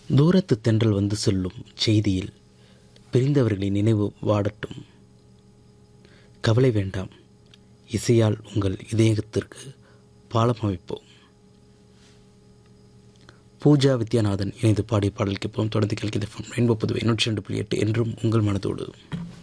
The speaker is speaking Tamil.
தூரத்து தென்றல் வந்து சொல்லும் செய்தியில் பிரிந்தவர்களின் நினைவு வாடட்டும். கவலை வேண்டாம், இசையால் உங்கள் இதயத்திற்கு பாலம் அமைப்போம். பூஜா வித்யாநாதன் இணைந்து பாடிய பாடலுக்கு இப்போவும் தொடர்ந்து கேட்கிற ரெயின்போ புதுவை 102.8 என்றும் உங்கள் மனதோடு.